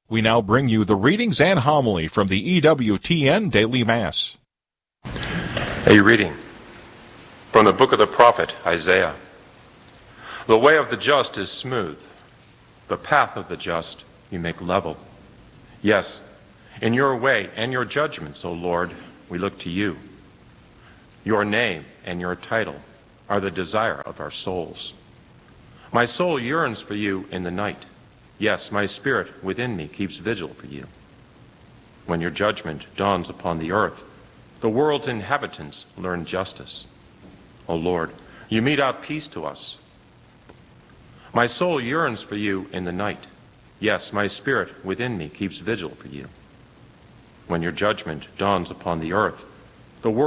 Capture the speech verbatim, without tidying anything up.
We now bring you the readings and homily from the E W T N Daily Mass. A reading from the book of the prophet Isaiah. The way of the just is smooth. The path of the just you make level. Yes, in your way and your judgments, O Lord, we look to you. Your name and your title are the desire of our souls. My soul yearns for you in the night. Yes, my spirit within me keeps vigil for you. When your judgment dawns upon the earth, the world's inhabitants learn justice. O Lord, you mete out peace to us. My soul yearns for you in the night. Yes, my spirit within me keeps vigil for you. When your judgment dawns upon the earth,